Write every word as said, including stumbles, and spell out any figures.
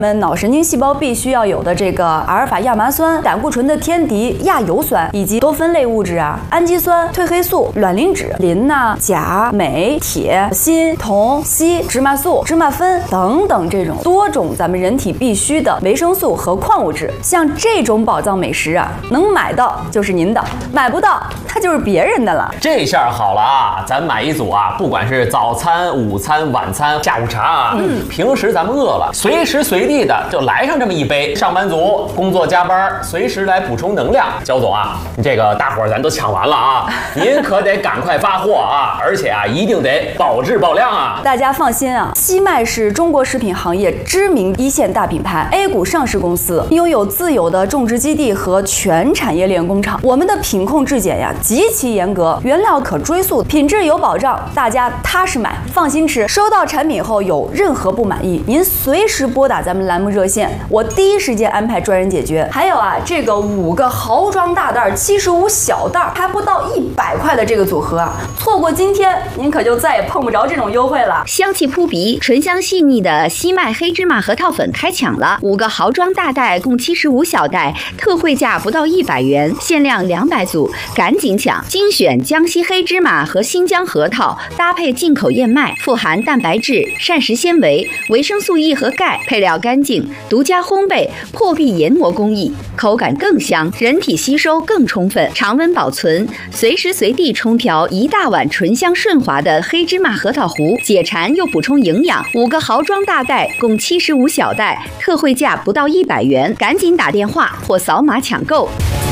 我们脑神经细胞必须要有的这个阿尔法亚麻酸、胆固醇的天敌亚油酸，以及多酚类物质啊、氨基酸、褪黑素、卵磷脂、磷呐、钾、镁、铁、锌、铜、硒、芝麻素、芝麻酚等等这种多种咱们人体必需的维生素和矿物质。像这种宝藏美食啊，能买到就是您的，买不到它就是别人的了。 这下好了啊，咱买一组啊，不管是早餐、午餐、晚餐、下午茶啊，嗯，平时咱们饿了，随时随地的就来上这么一杯。上班族工作加班，随时来补充能量。焦总啊，你这个大伙儿咱都抢完了啊，您可得赶快发货啊，而且啊，一定得保质保量啊。 大家放心啊，西麦是中国食品行业知名一线大品牌 ，A 股上市公司，拥有自有的种植基地和全产业链工厂。我们的品控质检呀极其严格，原料可追溯，品质有保障，大家踏实买，放心吃。收到产品后有任何不满意，您随时拨打咱们栏目热线，我第一时间安排专人解决。还有啊，这个五个豪装大袋，七十五小袋，还不到一百块的这个组合啊，错过今天，您可就再也碰不着这种优惠了。 香气扑鼻、醇香细腻的西麦黑芝麻核桃粉开抢了，五个豪装大袋共七十五小袋，特惠价不到一百元，限量两百组，赶紧抢！精选江西黑芝麻和新疆核桃，搭配进口燕麦，富含蛋白质、膳食纤维、维生素 E 和钙，配料干净，独家烘焙，破壁研磨工艺，口感更香，人体吸收更充分，常温保存，随时随地冲调一大碗醇香顺滑的黑芝麻核桃糊，解馋又补充营养。五个豪装大袋共七十五小袋，特惠价不到一百元，赶紧打电话或扫码抢购。